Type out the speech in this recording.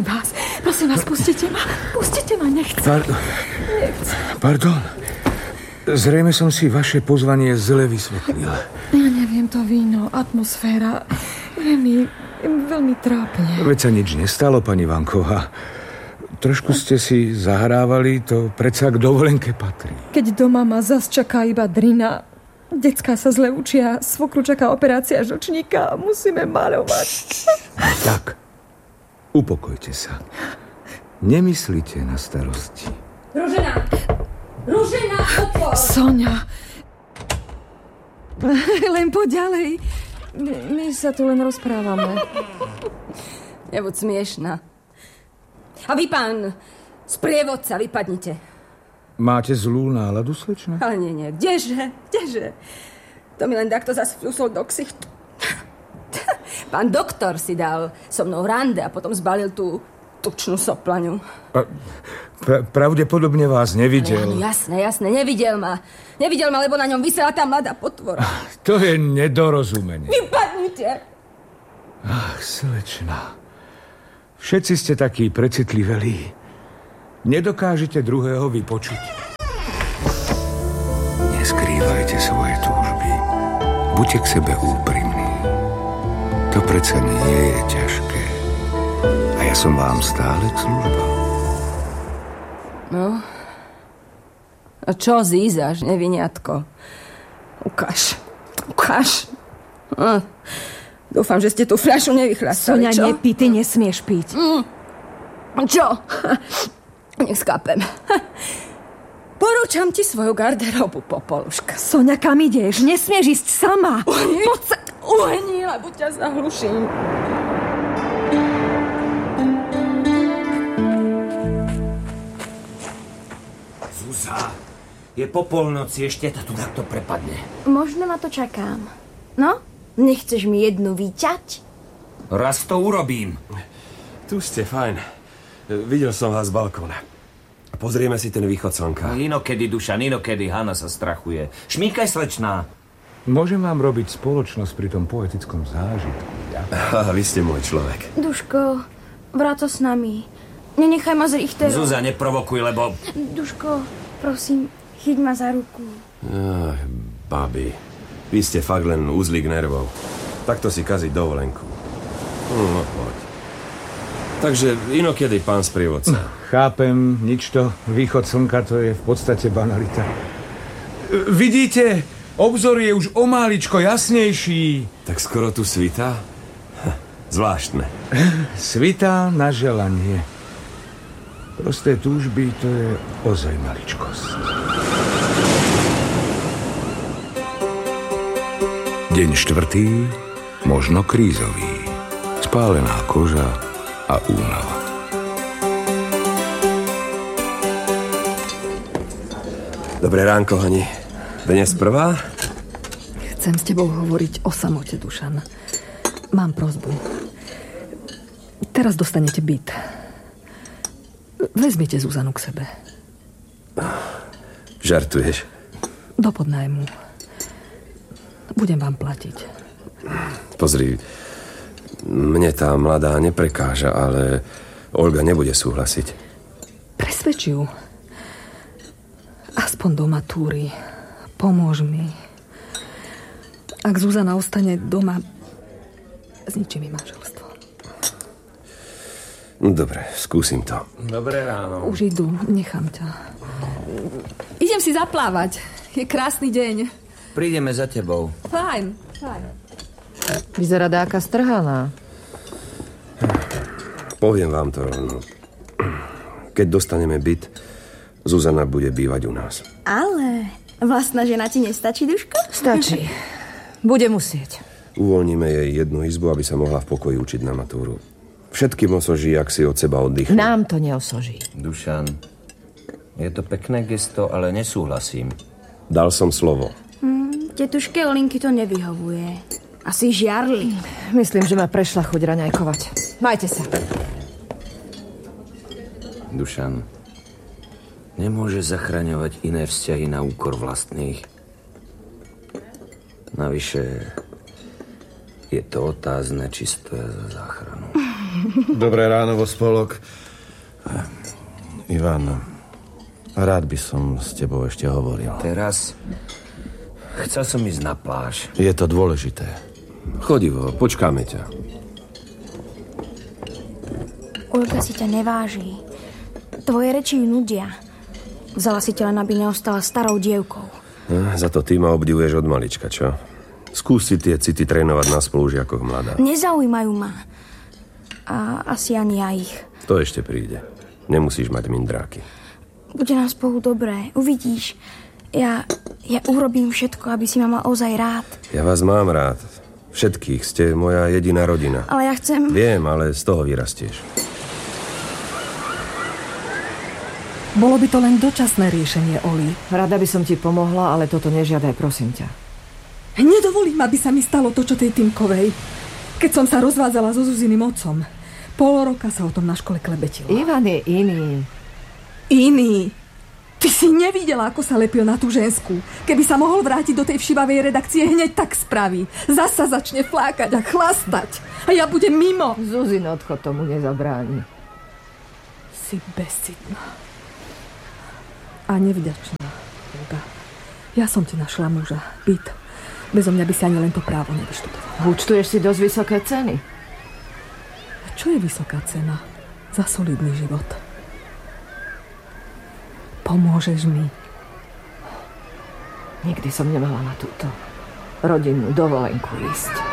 Prosím vás, pustite ma. Pustite ma, nechcem. Pardon. Zrejme som si vaše pozvanie zle vysvetlil. Ja neviem, to víno, atmosféra. Je mi veľmi trápne. Veď sa nič nestalo, pani Vanková. Trošku ste si zahrávali, to predsa k dovolenke patrí. Keď doma ma zas čaká iba drina, decká sa zle učia, svokru čaká operácia žlčníka a musíme maľovať. Tak, upokojte sa. Nemyslite na starosti. Ružena, otvor! Soňa! Len poď ďalej. My sa tu len rozprávame. Nebuď smiešná. A vy, pán sprievodca, vypadnite. Máte zlú náladu, slečna? Ale nie. Kdeže? To mi len takto zas fľusol do ksichtu. Pán doktor si dal so mnou rande a potom zbalil tú tučnú soplaňu. Pravdepodobne vás nevidel. No, jasné, nevidel ma. Nevidel ma, lebo na ňom visela tá mladá potvora. To je nedorozumenie. Vypadnite! Ach, slečna. Všetci ste takí precitlivelí. Nedokážete druhého vypočuť. Neskrývajte svoje túžby. Buďte k sebe úprimní. To predsa nie je ťažké. A ja som vám stále k službám. No? A čo zízaš, neviniatko? Ukáž. Dúfam, že ste tú fľašu nevychlastali, Soňa, čo? nepí, ty nesmieš piť. Čo? Neskápem. Porúčam ti svoju garderobu, Popoluška. Soňa, kam ideš? Nesmieš ísť sama. Poď sa uhni, lebo ťa zahluším. Zuzá, je po polnoci, ešte ta tu takto prepadne. Možno na to čakám. No? Nechceš mi jednu vyťať? Raz to urobím. Tu ste, fajn. Videl som vás z balkóna. Pozrieme si ten východ slnka. Inokedy, Dušan, inokedy. Hanna sa strachuje. Šmíkaj, slečná. Môžem vám robiť spoločnosť pri tom poetickom zážitku. Ja? Vy ste môj človek. Duško, vráť sa s nami. Nenechaj ma z Richterom. Zúza, neprovokuj, lebo... Duško, prosím, chyť ma za ruku. Ach, babi. Vy ste fakt len uzlík nervov. Takto si kaziť dovolenku. No, poď. Takže inokedy, pán sprievodca. Chápem, nič to. Východ slnka, to je v podstate banalita. Vidíte, obzor je už o máličko jasnejší. Tak skoro tu svitá? Zvláštne. Svitá na želanie. Prosté túžby, to je ozaj maličkosť. Deň 4, možno krízový. Spálená koža a únava. Dobré ránko, Hani. Dnes prvá? Chcem s tebou hovoriť o samote, Dušan. Mám prosbu. Teraz dostanete byt. Vezmite Zuzanu k sebe. Žartuješ? Do podnájmu. Budem vám platiť. Pozri, mne tá mladá neprekáža, ale Olga nebude súhlasiť. Presvedč ju. Aspoň do matúry. Pomôž mi. Ak Zuzana ostane doma, zničí mi manželstvo. Dobre, skúsim to. Dobré ráno. Už idú, nechám ťa. Idem si zaplávať. Je krásny deň. Prídeme za tebou. Fajn. Vyzerá dáka strhaná. Poviem vám to rovno. Keď dostaneme byt, Zuzana bude bývať u nás. Ale vlastná žena ti nestačí, Duško? Stačí. Bude musieť. Uvoľníme jej jednu izbu, aby sa mohla v pokoji učiť na matúru. Všetkým osoží, ak si od seba oddychne. Nám to neosoží. Dušan, je to pekné gesto, ale nesúhlasím. Dal som slovo. Tetuške Olinky to nevyhovuje. Asi žiarli. Myslím, že ma prešla chuť raňajkovať. Majte sa. Dušan, nemôže zachraňovať iné vzťahy na úkor vlastných. Navyše je to otázne, či stoja za záchranu. Dobré ráno vo spolok. Ivan, rád by som s tebou ešte hovoril. Teraz chcel som ísť na pláž. Je to dôležité. Chodivo, počkáme ťa. Olga si ťa neváži. Tvoje reči ju nudia. Vzala si ťa len, aby neostala starou dievkou. Za to ty ma obdivuješ od malička, čo? Skús si tie city trénovať na spolužiakoch, mladá. Nezaujímajú ma. A asi ani ja ich. To ešte príde. Nemusíš mať mindráky. Bude nám spolu dobré, uvidíš. Ja urobím všetko, aby si ma mal ozaj rád. Ja vás mám rád. Všetkých, ste moja jediná rodina. Ale ja chcem... Viem, ale z toho vyrastieš. Bolo by to len dočasné riešenie, Oli. Rada by som ti pomohla, ale toto nežiadaj, prosím ťa. Nedovolím, aby sa mi stalo to, čo tej Týmkovej. Keď som sa rozvádzala so Zuzyným otcom. Pol roka sa o tom na škole klebetilo. Ivan je iný. Iný? Ty si nevidela, ako sa lepil na tú ženskú. Keby sa mohol vrátiť do tej všivavej redakcie, hneď tak spraví. Zasa začne flákať a chlastať. A ja budem mimo. Zuzin odchod tomu nezabráni. Si bezcitná. A nevďačná, Olga. Ja som ti našla muža. Byt. Bezo mňa by si ani len to právo nevyštudovala. Účtuješ si dosť vysoké ceny. A čo je vysoká cena za solidný život? Pomôžeš mi? Nikdy som nemala na túto rodinnú dovolenku ísť.